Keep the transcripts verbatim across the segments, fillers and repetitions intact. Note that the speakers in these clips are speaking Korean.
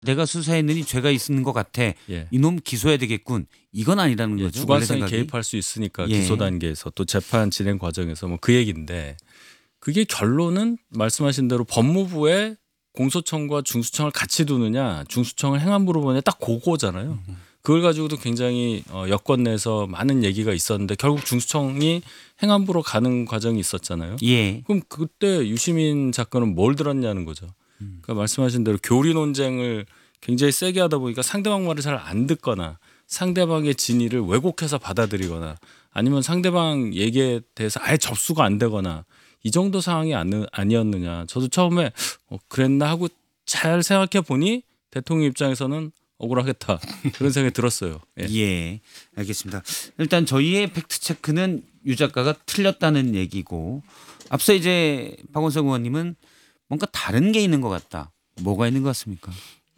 내가 수사했느니 죄가 있는 것 같아. 예. 이놈 기소해야 되겠군. 이건 아니라는 예, 거죠. 주관성이 개입할 수 있으니까 예. 기소 단계에서 또 재판 진행 과정에서 뭐 그 얘기인데 그게 결론은 말씀하신 대로 법무부에 공소청과 중수청을 같이 두느냐 중수청을 행안부로 보내냐 딱 그거잖아요. 그걸 가지고도 굉장히 여권 내에서 많은 얘기가 있었는데 결국 중수청이 행안부로 가는 과정이 있었잖아요. 예. 그럼 그때 유시민 작가는 뭘 들었냐는 거죠. 그러니까 말씀하신 대로 교리 논쟁을 굉장히 세게 하다 보니까 상대방 말을 잘 안 듣거나 상대방의 진위를 왜곡해서 받아들이거나 아니면 상대방 얘기에 대해서 아예 접수가 안 되거나 이 정도 상황이 아니었느냐. 저도 처음에 어, 그랬나 하고 잘 생각해 보니 대통령 입장에서는 억울하겠다 그런 생각이 들었어요. 예. 예, 알겠습니다. 일단 저희의 팩트 체크는 유 작가가 틀렸다는 얘기고 앞서 이제 박원석 의원님은 뭔가 다른 게 있는 것 같다. 뭐가 있는 것 같습니까?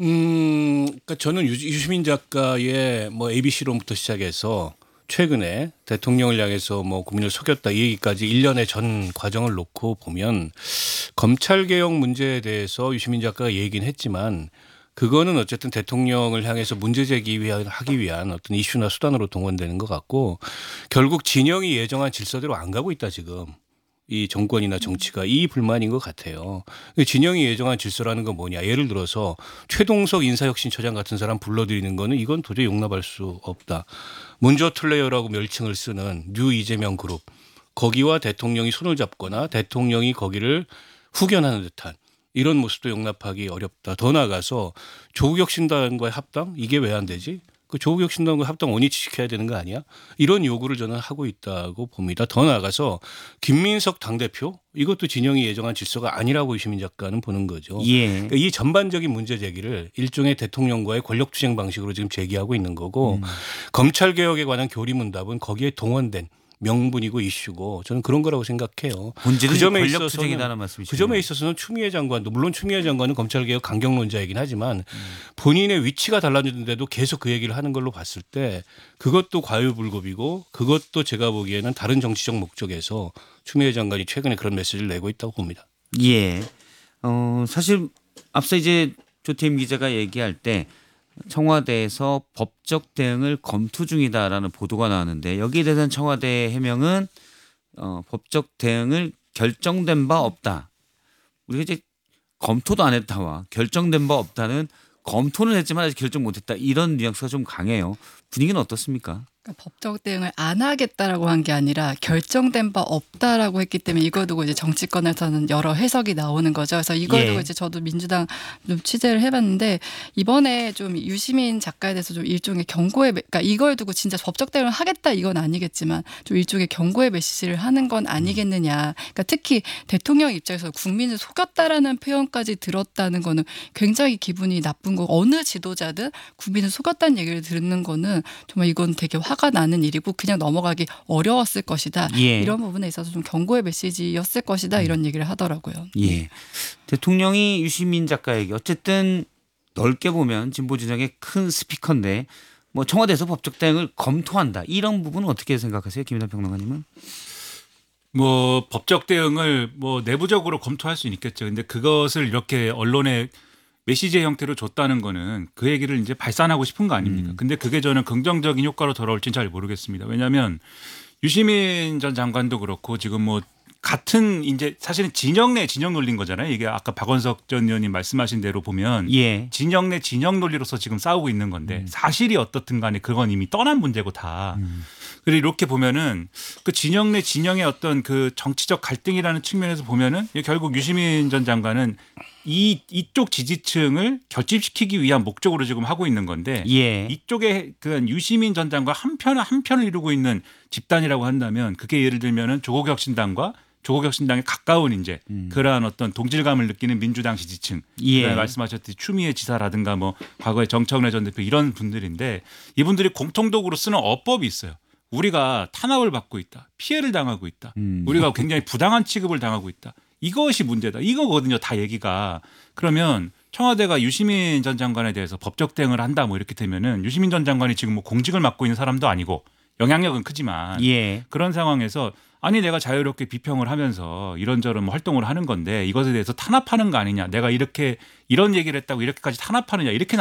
음, 그러니까 저는 유, 유시민 작가의 뭐 에이비씨론부터 시작해서 최근에 대통령을 향해서 뭐 국민을 속였다 이 얘기까지 일련의 전 과정을 놓고 보면 검찰 개혁 문제에 대해서 유시민 작가가 얘기는 했지만 그거는 어쨌든 대통령을 향해서 문제 제기하기 위한 어떤 이슈나 수단으로 동원되는 것 같고 결국 진영이 예정한 질서대로 안 가고 있다 지금. 이 정권이나 정치가 이 불만인 것 같아요. 진영이 예정한 질서라는 건 뭐냐. 예를 들어서 최동석 인사혁신처장 같은 사람 불러들이는 거는 이건 도저히 용납할 수 없다. 문저틀레이어라고 멸칭을 쓰는 뉴 이재명 그룹. 거기와 대통령이 손을 잡거나 대통령이 거기를 후견하는 듯한 이런 모습도 용납하기 어렵다. 더 나아가서 조국혁신당과의 합당 이게 왜 안 되지? 그 조국혁신당과 합당 원위치 시켜야 되는 거 아니야? 이런 요구를 저는 하고 있다고 봅니다. 더 나아가서 김민석 당대표 이것도 진영이 예정한 질서가 아니라고 유시민 작가는 보는 거죠. 예. 그러니까 이 전반적인 문제 제기를 일종의 대통령과의 권력투쟁 방식으로 지금 제기하고 있는 거고 음. 검찰개혁에 관한 교리문답은 거기에 동원된 명분이고 이슈고 저는 그런 거라고 생각해요. 본질은 그 점에 권력투쟁이라는 말씀이시죠. 그 점에 있어서는 추미애 장관도 물론 추미애 장관은 검찰개혁 강경론자이긴 하지만 음. 본인의 위치가 달라졌는데도 계속 그 얘기를 하는 걸로 봤을 때 그것도 과유불급이고 그것도 제가 보기에는 다른 정치적 목적에서 추미애 장관이 최근에 그런 메시지를 내고 있다고 봅니다. 예. 어, 사실 앞서 이제 조태임 기자가 얘기할 때 청와대에서 법적 대응을 검토 중이다라는 보도가 나왔는데 여기에 대한 청와대 해명은 어, 법적 대응을 결정된 바 없다. 우리가 이제 검토도 안 했다와 결정된 바 없다는 검토는 했지만 아직 결정 못했다. 이런 뉘앙스가 좀 강해요. 분위기는 어떻습니까? 그러니까 법적 대응을 안 하겠다라고 한 게 아니라 결정된 바 없다라고 했기 때문에 이거 두고 이제 정치권에서는 여러 해석이 나오는 거죠. 그래서 이걸 예. 두고 이제 저도 민주당 좀 취재를 해봤는데 이번에 좀 유시민 작가에 대해서 좀 일종의 경고의 그러니까 이걸 두고 진짜 법적 대응을 하겠다 이건 아니겠지만 좀 일종의 경고의 메시지를 하는 건 아니겠느냐. 그러니까 특히 대통령 입장에서 국민을 속였다라는 표현까지 들었다는 거는 굉장히 기분이 나쁜 거고 어느 지도자든 국민을 속였다는 얘기를 듣는 거는 정말 이건 되게 화가 나는 일이고 그냥 넘어가기 어려웠을 것이다. 예. 이런 부분에 있어서 좀 경고의 메시지였을 것이다. 이런 얘기를 하더라고요. 예. 대통령이 유시민 작가에게 어쨌든 넓게 보면 진보 진영의 큰 스피커인데 뭐 청와대에서 법적 대응을 검토한다. 이런 부분은 어떻게 생각하세요? 김인하 평론가님은? 뭐 법적 대응을 뭐 내부적으로 검토할 수는 있겠죠. 근데 그것을 이렇게 언론에 메시지의 형태로 줬다는 거는 그 얘기를 이제 발산하고 싶은 거 아닙니까? 음. 근데 그게 저는 긍정적인 효과로 돌아올지는 잘 모르겠습니다. 왜냐하면 유시민 전 장관도 그렇고 지금 뭐 같은 이제 사실은 진영 내 진영 논리인 거잖아요. 이게 아까 박원석 전 의원님 말씀하신 대로 보면 예. 진영 내 진영 논리로서 지금 싸우고 있는 건데 음. 사실이 어떻든 간에 그건 이미 떠난 문제고 다. 음. 그리고 이렇게 보면은 그 진영 내 진영의 어떤 그 정치적 갈등이라는 측면에서 보면은 결국 유시민 전 장관은 이 이쪽 지지층을 결집시키기 위한 목적으로 지금 하고 있는 건데 예. 이쪽에 그 유시민 전 장관 한 편을 한 편을 이루고 있는 집단이라고 한다면 그게 예를 들면은 조국혁신당과 조국혁신당에 가까운 이제 음. 그러한 어떤 동질감을 느끼는 민주당 지지층, 예. 말씀하셨듯이 추미애 지사라든가 뭐 과거에 정청래 전 대표 이런 분들인데 이분들이 공통적으로 쓰는 어법이 있어요. 우리가 탄압을 받고 있다, 피해를 당하고 있다, 음. 우리가 굉장히 부당한 취급을 당하고 있다. 이것이 문제다. 이거거든요. 다 얘기가. 그러면 청와대가 유시민 전 장관에 대해서 법적 대응을 한다 뭐 이렇게 되면은 유시민 전 장관이 지금 뭐 공직을 맡고 있는 사람도 아니고 영향력은 크지만 예. 그런 상황에서 아니 내가 자유롭게 비평을 하면서 이런저런 활동을 하는 건데 이것에 대해서 탄압하는 거 아니냐. 내가 이렇게 이런 얘기를 했다고 이렇게까지 탄압하느냐 이렇게